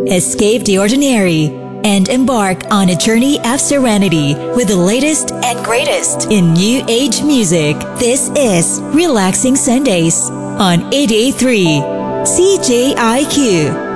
Escape the ordinary and embark on a journey of serenity with the latest and greatest in New Age music. This is Relaxing Sundays on 88.3 CJIQ.